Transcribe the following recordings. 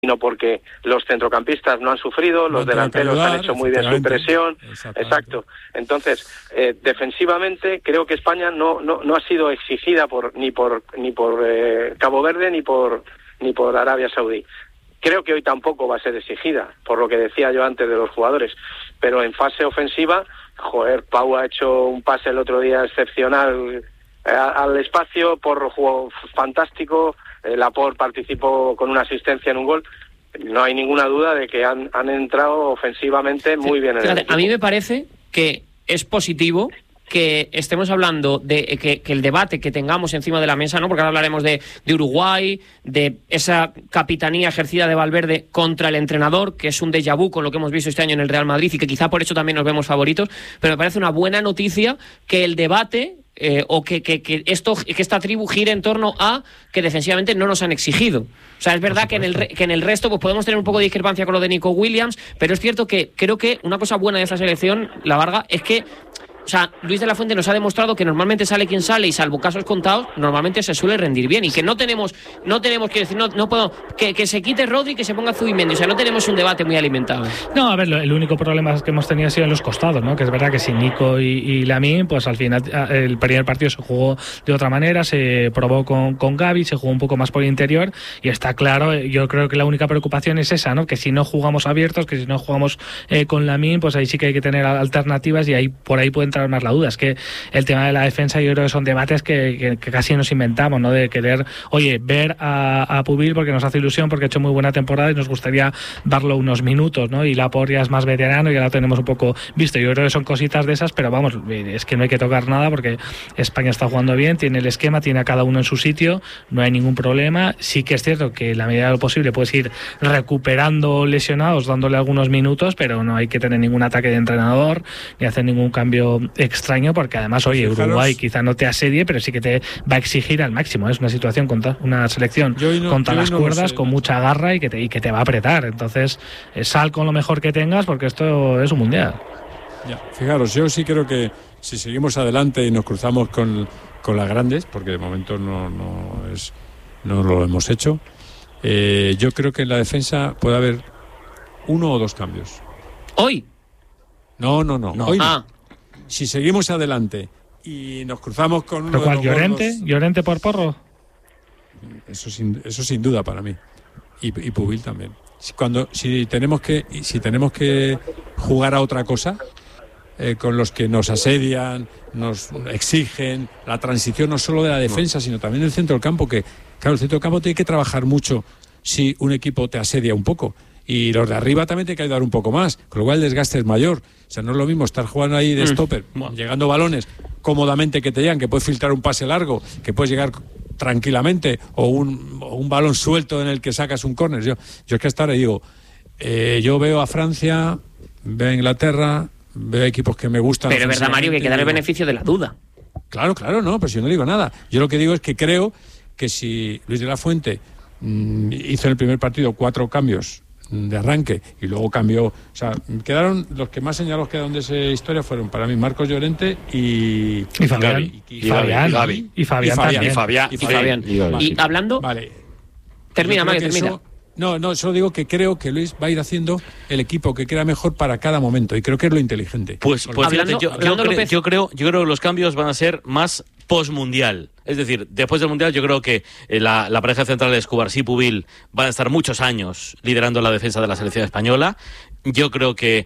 sino porque los centrocampistas no han sufrido, los delanteros han hecho muy bien su presión. Exacto. Entonces, defensivamente creo que España no ha sido exigida ni por Cabo Verde ni por Arabia Saudí. Creo que hoy tampoco va a ser exigida, por lo que decía yo antes de los jugadores, pero en fase ofensiva, Pau ha hecho un pase el otro día excepcional al espacio, Porro jugó fantástico, Laporte participó con una asistencia en un gol. No hay ninguna duda de que han entrado ofensivamente muy bien en el equipo. A mí me parece que es positivo que estemos hablando de que el debate que tengamos encima de la mesa, ¿no? Porque ahora hablaremos de Uruguay, de esa capitanía ejercida de Valverde contra el entrenador, que es un déjà vu con lo que hemos visto este año en el Real Madrid y que quizá por eso también nos vemos favoritos, pero me parece una buena noticia que el debate o que esta tribu gire en torno a que defensivamente no nos han exigido. O sea, es verdad que en el resto pues podemos tener un poco de discrepancia con lo de Nico Williams, pero es cierto que creo que una cosa buena de esta selección, la Varga, es que Luis de la Fuente nos ha demostrado que normalmente sale quien sale y salvo casos contados, normalmente se suele rendir bien y que no tenemos que decir, no puedo, que se quite Rodri y que se ponga Zubimendi, o sea, no tenemos un debate muy alimentado. No, a ver, el único problema que hemos tenido ha sido en los costados, ¿no? Que es verdad que sin Nico y Lamine, pues al final el primer partido se jugó de otra manera, se probó con Gavi, se jugó un poco más por el interior y está claro, yo creo que la única preocupación es esa, ¿no? Que si no jugamos abiertos, que si no jugamos con Lamine, pues ahí sí que hay que tener alternativas y ahí por ahí puede entrar más la duda. Es que el tema de la defensa yo creo que son debates que casi nos inventamos, ¿no? De querer, ver a Pubil porque nos hace ilusión, porque ha hecho muy buena temporada y nos gustaría darlo unos minutos, ¿no? Y Laporte ya es más veterano y ya lo tenemos un poco visto. Yo creo que son cositas de esas, pero vamos, es que no hay que tocar nada porque España está jugando bien, tiene el esquema, tiene a cada uno en su sitio, no hay ningún problema. Sí que es cierto que en la medida de lo posible puedes ir recuperando lesionados, dándole algunos minutos, pero no hay que tener ningún ataque de entrenador ni hacer ningún cambio extraño, porque además, Uruguay quizá no te asedie, pero sí que te va a exigir al máximo. Es una situación contra una selección contra las cuerdas, con mucha garra y que te va a apretar. Entonces, sal con lo mejor que tengas, porque esto es un mundial. Ya, fijaros, yo sí creo que si seguimos adelante y nos cruzamos con las grandes, porque de momento no lo hemos hecho, yo creo que en la defensa puede haber 1 o 2 cambios. ¿Hoy? No. Hoy no. Si seguimos adelante y nos cruzamos con uno de los ¿Llorente por Porro? Eso sin duda para mí. Y Pubil también. Si tenemos que jugar a otra cosa, con los que nos asedian, nos exigen, la transición no solo de la defensa, sino también del centro del campo, que claro, el centro del campo tiene que trabajar mucho si un equipo te asedia un poco. Y los de arriba también tienen que ayudar un poco más, con lo cual el desgaste es mayor. O sea, no es lo mismo estar jugando ahí de stopper, llegando balones cómodamente que te llegan, que puedes filtrar un pase largo, que puedes llegar tranquilamente, o un balón suelto en el que sacas un córner. Yo es que hasta ahora digo, yo veo a Francia, veo a Inglaterra, veo a equipos que me gustan. Pero es verdad, Mario, que hay que dar el beneficio de la duda. Claro, no, pero yo no digo nada. Yo lo que digo es que creo que si Luis de la Fuente hizo en el primer partido 4 cambios de arranque y luego cambió, o sea, quedaron los que más señalados quedaron de esa historia fueron para mí Marcos Llorente y Fabián y Fabián. Y hablando, vale. Termina, Mario, termina. No, solo digo que creo que Luis va a ir haciendo el equipo que crea mejor para cada momento y creo que es lo inteligente. Pues fíjate, yo creo que los cambios van a ser más postmundial. Es decir, después del Mundial yo creo que la pareja central de Escobar y Pubil van a estar muchos años liderando la defensa de la selección española. Yo creo que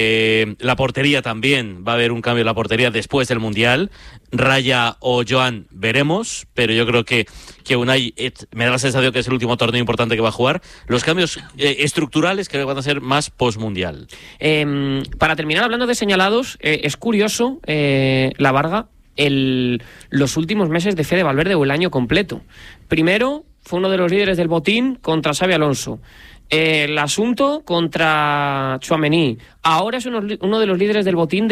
la portería también, va a haber un cambio en la portería después del Mundial. Raya o Joan veremos, pero yo creo que Unai me da la sensación que es el último torneo importante que va a jugar. Los cambios estructurales creo que van a ser más postmundial. Para terminar hablando de señalados, es curioso, la Varga, los últimos meses de Fede Valverde o el año completo. Primero fue uno de los líderes del botín contra Xabi Alonso. El asunto contra Tchouaméni. Ahora es uno de los líderes del botín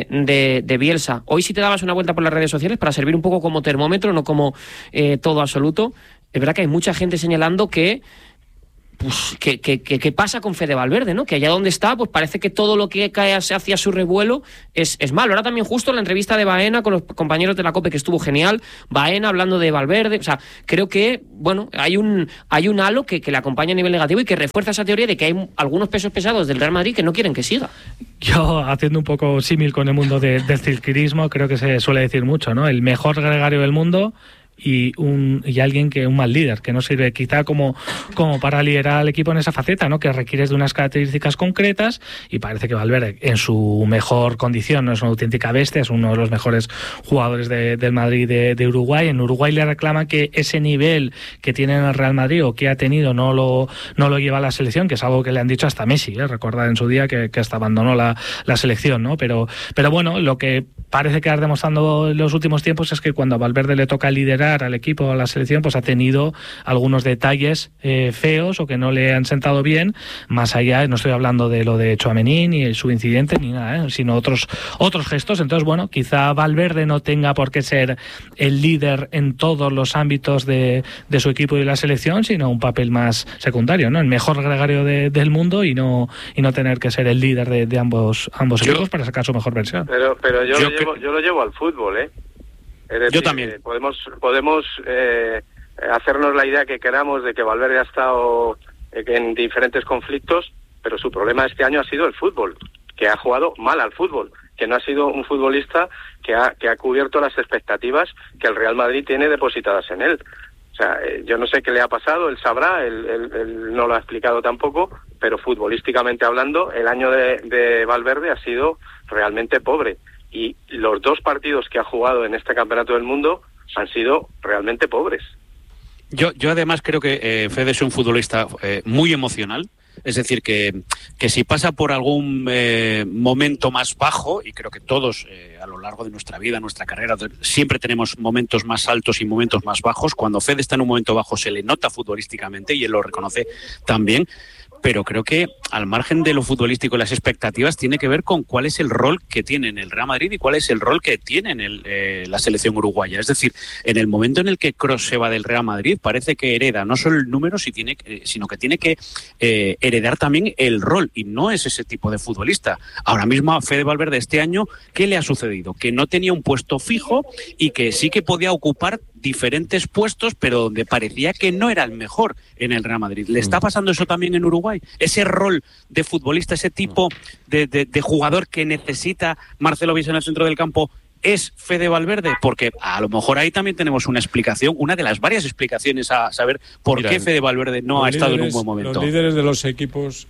de Bielsa. Hoy, si te dabas una vuelta por las redes sociales para servir un poco como termómetro, no como todo absoluto, es verdad que hay mucha gente señalando que pues, ¿qué pasa con Fede Valverde, ¿no? Que allá donde está, pues parece que todo lo que cae hacia su revuelo es malo. Ahora también justo en la entrevista de Baena con los compañeros de la COPE, que estuvo genial, Baena hablando de Valverde, o sea, creo que, bueno, hay un halo que le acompaña a nivel negativo y que refuerza esa teoría de que hay algunos pesos pesados del Real Madrid que no quieren que siga. Yo, haciendo un poco símil con el mundo del ciclismo, creo que se suele decir mucho, ¿no? El mejor gregario del mundo y alguien que un mal líder, que no sirve quizá como para liderar al equipo en esa faceta, ¿no? Que requieres de unas características concretas, y parece que Valverde en su mejor condición no es una auténtica bestia, es uno de los mejores jugadores del Madrid de Uruguay. En Uruguay le reclaman que ese nivel que tiene en el Real Madrid o que ha tenido no lo lleva a la selección, que es algo que le han dicho hasta Messi, recordad en su día que hasta abandonó la selección, ¿no? Pero bueno, lo que parece quedar demostrando en los últimos tiempos es que cuando a Valverde le toca liderar al equipo, a la selección, pues ha tenido algunos detalles feos o que no le han sentado bien, más allá, no estoy hablando de lo de Tchouaméni ni su incidente ni nada, sino otros gestos. Entonces, bueno, quizá Valverde no tenga por qué ser el líder en todos los ámbitos de su equipo y de la selección, sino un papel más secundario, ¿no? El mejor gregario del mundo y no tener que ser el líder de ambos equipos para sacar su mejor versión. Pero yo lo llevo al fútbol, Es decir, yo también. Podemos hacernos la idea que queramos de que Valverde ha estado en diferentes conflictos, pero su problema este año ha sido el fútbol, que ha jugado mal al fútbol, que no ha sido un futbolista que ha cubierto las expectativas que el Real Madrid tiene depositadas en él. O sea, yo no sé qué le ha pasado, él sabrá, él no lo ha explicado tampoco, pero futbolísticamente hablando, el año de Valverde ha sido realmente pobre. Y los 2 partidos que ha jugado en este Campeonato del Mundo han sido realmente pobres. Yo además creo que Fede es un futbolista muy emocional. Es decir, que si pasa por algún momento más bajo, y creo que todos a lo largo de nuestra vida, nuestra carrera, siempre tenemos momentos más altos y momentos más bajos. Cuando Fede está en un momento bajo se le nota futbolísticamente y él lo reconoce también. Pero creo que al margen de lo futbolístico y las expectativas tiene que ver con cuál es el rol que tiene en el Real Madrid y cuál es el rol que tiene en la selección uruguaya. Es decir, en el momento en el que Kroos se va del Real Madrid, parece que hereda no solo el número, sino que tiene que heredar también el rol, y no es ese tipo de futbolista. Ahora mismo a Fede Valverde este año, ¿qué le ha sucedido? Que no tenía un puesto fijo y que sí que podía ocupar diferentes puestos, pero donde parecía que no era el mejor en el Real Madrid. ¿Le está pasando eso también en Uruguay? Ese rol de futbolista, ese tipo de jugador que necesita Marcelo Bielsa en el centro del campo, ¿es Fede Valverde? Porque a lo mejor ahí también tenemos una explicación, una de las varias explicaciones a saber por qué Fede Valverde no ha estado en un buen momento. Los líderes de los equipos,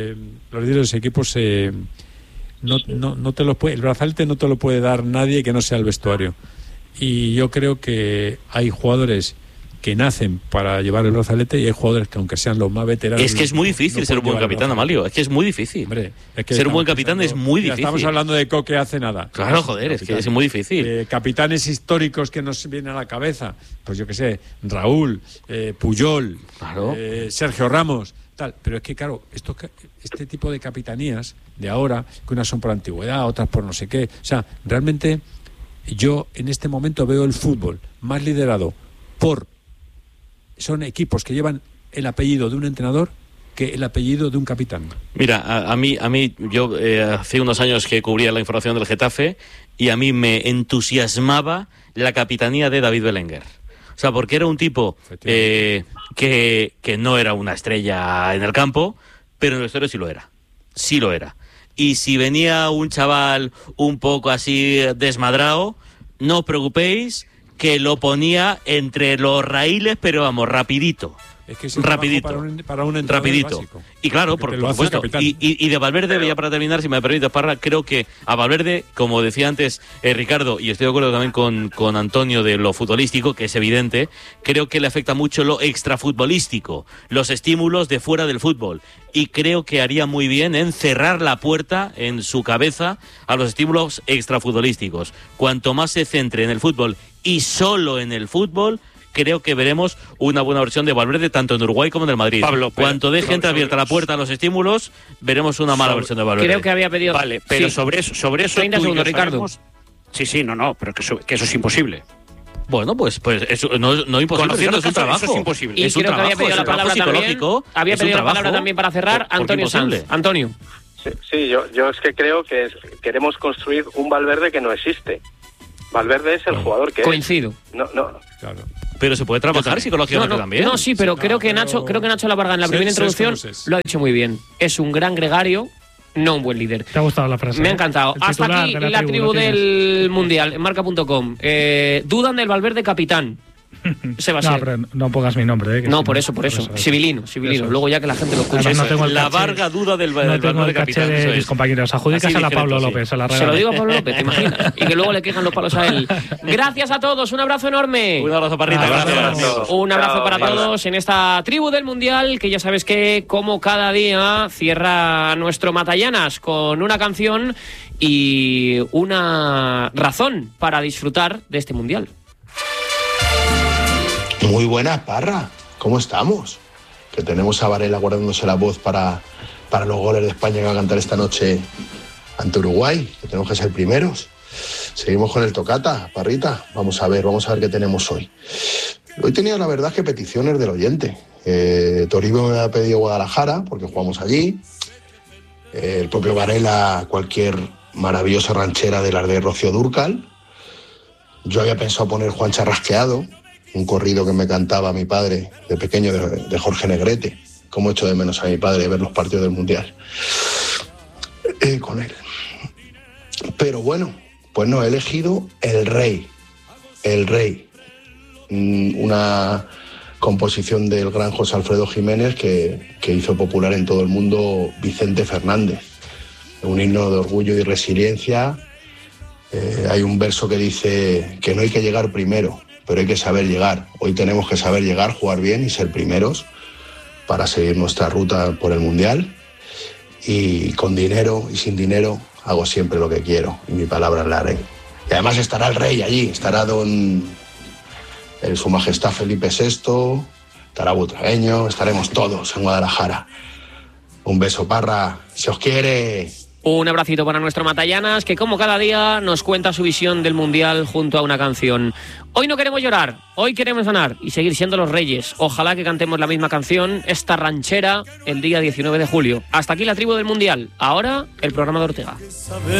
no te los puede, el brazalete no te lo puede dar nadie que no sea el vestuario. Y yo creo que hay jugadores que nacen para llevar el brazalete y hay jugadores que, aunque sean los más veteranos... Es que es muy difícil ser un buen capitán, Amalio. Es que es muy difícil. Hombre, es que ser un buen capitán es muy difícil. Estamos hablando de Coque hace nada. Claro, joder, es que es muy difícil. Capitanes históricos que nos vienen a la cabeza, pues yo qué sé, Raúl, Puyol, claro. Sergio Ramos, tal. Pero es que, claro, este tipo de capitanías de ahora, que unas son por antigüedad, otras por no sé qué... O sea, realmente yo en este momento veo el fútbol más liderado son equipos que llevan el apellido de un entrenador que el apellido de un capitán. Mira, a mí yo hace unos años que cubría la información del Getafe y a mí me entusiasmaba la capitanía de David Belenguer. O sea, porque era un tipo que no era una estrella en el campo, pero en el vestuario sí lo era. Sí lo era. Y si venía un chaval un poco así desmadrado, no os preocupéis, que lo ponía entre los raíles, pero vamos, rapidito. Es que rapidito, para un rapidito. Básico, y claro, por supuesto. Y de Valverde, ya para terminar, si me permite, Parra, creo que a Valverde, como decía antes Ricardo, y estoy de acuerdo también con Antonio de lo futbolístico, que es evidente, creo que le afecta mucho lo extrafutbolístico, los estímulos de fuera del fútbol. Y creo que haría muy bien en cerrar la puerta en su cabeza a los estímulos extrafutbolísticos. Cuanto más se centre en el fútbol y solo en el fútbol, creo que veremos una buena versión de Valverde tanto en Uruguay como en el Madrid. Pablo, cuanto deje entreabierta la puerta a los estímulos, veremos una mala versión de Valverde. Creo que había pedido... Vale, pero sí. sobre eso 30 segundos, Ricardo. Sí, no, pero que eso es imposible. Bueno, pues eso no imposible, es un trabajo. Eso es imposible. Y es un creo trabajo, que había pedido la palabra psicológico. Había pedido la palabra también para cerrar Antonio Sanz. Antonio. Sí, yo es que creo que queremos construir un Valverde que no existe. Valverde es el jugador que coincido. Es. No. Claro. Pero se puede trabajar psicológicamente también. No, sí, pero creo que Nacho Lavarga en la primera introducción lo ha dicho muy bien. Es un gran gregario, no un buen líder. ¿Te ha gustado la frase? Me ha encantado. Hasta aquí la tribu del Mundial, en marca.com. Dudan del Valverde capitán. No, pero no pongas mi nombre. No, por eso. Civilino. Luego ya que la gente lo escuche. No tengo la Varga duda del Valverde capitán. De mis compañeros. Adjudícasela a Pablo López. Se lo digo a Pablo López, ¿te imaginas? Y que luego le quejan los palos a él. Gracias a todos, un abrazo enorme. Un abrazo, Parrita. Gracias. Un abrazo para todos en esta tribu del Mundial, que ya sabes que, como cada día, cierra nuestro Matallanas con una canción y una razón para disfrutar de este Mundial. Muy buenas, Parra. ¿Cómo estamos? Que tenemos a Varela guardándose la voz para los goles de España que va a cantar esta noche ante Uruguay, que tenemos que ser primeros. Seguimos con el tocata, Parrita. Vamos a ver qué tenemos hoy. Hoy tenía, la verdad, que peticiones del oyente. Toribio me ha pedido Guadalajara, porque jugamos allí. El propio Varela, cualquier maravillosa ranchera de las de Rocío Dúrcal. Yo había pensado poner Juan Charrasqueado, un corrido que me cantaba mi padre de pequeño, de Jorge Negrete. Cómo echo de menos a mi padre ver los partidos del Mundial con él. Pero bueno, pues no, he elegido El Rey. Una composición del gran José Alfredo Jiménez que hizo popular en todo el mundo Vicente Fernández. Un himno de orgullo y resiliencia. Hay un verso que dice que no hay que llegar primero, pero hay que saber llegar. Hoy tenemos que saber llegar, jugar bien y ser primeros para seguir nuestra ruta por el Mundial. Y con dinero y sin dinero hago siempre lo que quiero, y mi palabra es la ley. Y además estará el rey allí, estará su majestad Felipe VI, estará Butragueño, estaremos todos en Guadalajara. Un beso, Parra, se os quiere. Un abracito para nuestro Matallanas, que como cada día nos cuenta su visión del Mundial junto a una canción. Hoy no queremos llorar, hoy queremos ganar y seguir siendo los reyes. Ojalá que cantemos la misma canción, esta ranchera, el día 19 de julio. Hasta aquí la tribu del Mundial. Ahora, el programa de Ortega.